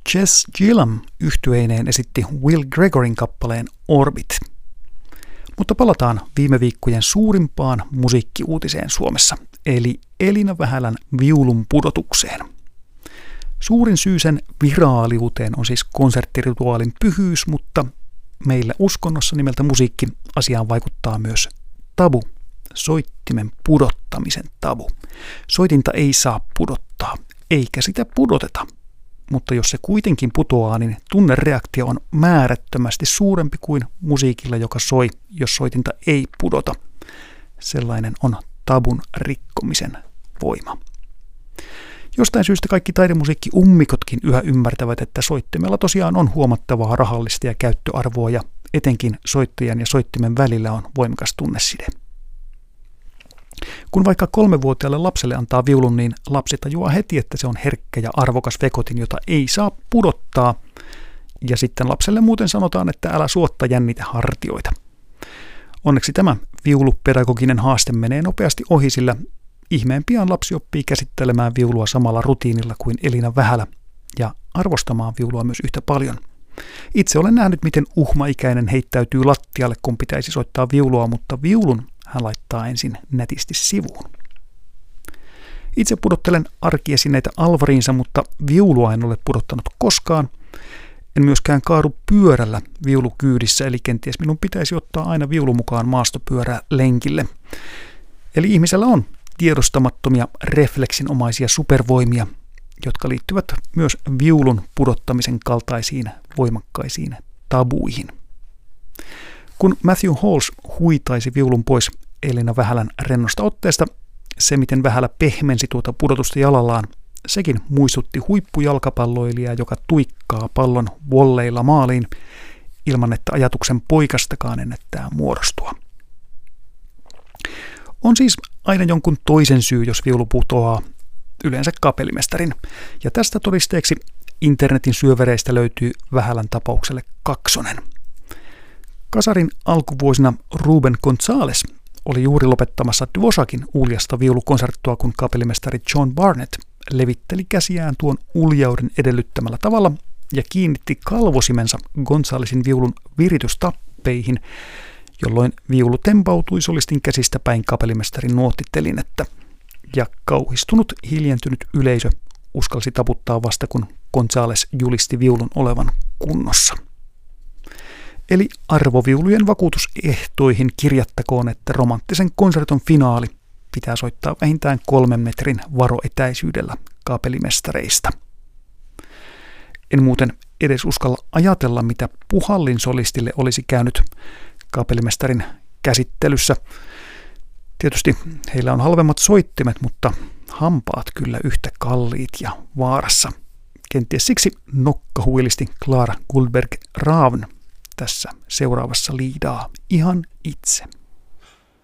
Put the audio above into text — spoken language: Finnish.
Jess Gillam yhtyeineen esitti Will Gregoryn kappaleen Orbit. Mutta palataan viime viikkojen suurimpaan musiikkiuutiseen Suomessa, eli Elina Vähälän viulun pudotukseen. Suurin syy sen viraaliuteen on siis konserttirituaalin pyhyys, mutta meillä uskonnossa nimeltä musiikki asiaan vaikuttaa myös tabu, soittimen pudottamisen tabu. Soitinta ei saa pudottaa, eikä sitä pudoteta. Mutta jos se kuitenkin putoaa, niin tunnereaktio on määrättömästi suurempi kuin musiikilla, joka soi, jos soitinta ei pudota. Sellainen on tabun rikkomisen voima. Jostain syystä kaikki taidemusiikki-ummikotkin yhä ymmärtävät, että soittimella tosiaan on huomattavaa rahallista ja käyttöarvoa ja etenkin soittajan ja soittimen välillä on voimakas tunneside. Kun vaikka 3-vuotiaalle lapselle antaa viulun, niin lapsi tajuaa heti, että se on herkkä ja arvokas vekotin, jota ei saa pudottaa. Ja sitten lapselle muuten sanotaan, että älä suotta jännitä hartioita. Onneksi tämä viulupedagoginen haaste menee nopeasti ohi, sillä ihmeen pian lapsi oppii käsittelemään viulua samalla rutiinilla kuin Elina Vähälä ja arvostamaan viulua myös yhtä paljon. Itse olen nähnyt, miten uhmaikäinen heittäytyy lattialle, kun pitäisi soittaa viulua, mutta viulun hän laittaa ensin nätisti sivuun. Itse pudottelen arkiesineitä alvariinsa, mutta viulua en ole pudottanut koskaan. En myöskään kaadu pyörällä viulukyydissä, eli kenties minun pitäisi ottaa aina viulu mukaan maastopyörää lenkille. Eli ihmisellä on tiedostamattomia refleksinomaisia supervoimia, jotka liittyvät myös viulun pudottamisen kaltaisiin voimakkaisiin tabuihin. Kun Matthew Halls huitaisi viulun pois Elina Vähälän rennosta otteesta, se miten Vähälä pehmensi tuota pudotusta jalallaan, sekin muistutti huippujalkapalloilijaa, joka tuikkaa pallon volleilla maaliin ilman, että ajatuksen poikastakaan ennättää muodostua. On siis aina jonkun toisen syy, jos viulu putoaa, yleensä kapellimestarin, ja tästä todisteeksi internetin syövereistä löytyy Vähälän tapaukselle kaksonen. Kasarin alkuvuosina Ruben González oli juuri lopettamassa Dvořákin uljasta viulukonserttoa, kun kapellimestari John Barnett levitteli käsiään tuon uljauden edellyttämällä tavalla ja kiinnitti kalvosimensa Gonzálezin viulun viritystappeihin, jolloin viulu tempautui solistin käsistä päin kapellimestarin nuottitelinettä, ja kauhistunut hiljentynyt yleisö uskalsi taputtaa vasta, kun González julisti viulun olevan kunnossa. Eli arvoviulujen vakuutusehtoihin kirjattakoon, että romanttisen konserton finaali pitää soittaa vähintään 3 metrin varoetäisyydellä kapellimestareista. En muuten edes uskalla ajatella, mitä puhallin solistille olisi käynyt kapellimestarin käsittelyssä. Tietysti heillä on halvemmat soittimet, mutta hampaat kyllä yhtä kalliit ja vaarassa. Kenties siksi nokkahuilisti Clara Goldberg Ravn tässä seuraavassa liidaa ihan itse.